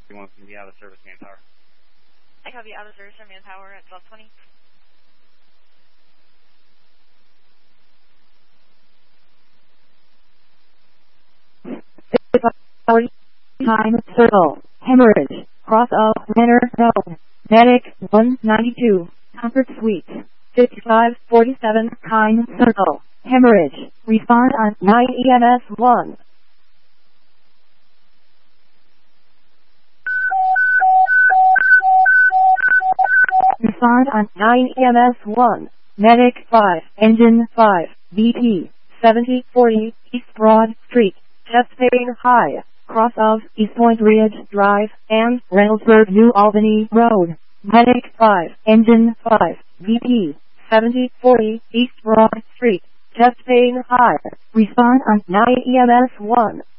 Everyone's going to be out of service, Manpower. I copy out of service from Manpower at 1220. Time circle. Hemorrhage. Cross of Renner Road. Medic 192. Comfort Suite. 5547. Time circle. Hemorrhage. Respond on 9 EMS 1. Respond on 9 EMS 1. Medic 5. Engine 5. BP 7040 East Broad Street. Chest pain high. Cross of East Point Ridge Drive and Reynoldsburg New Albany Road. Medic 5. Engine 5. BP 7040 East Broad Street. Chest pain high. Respond on 9 EMS 1.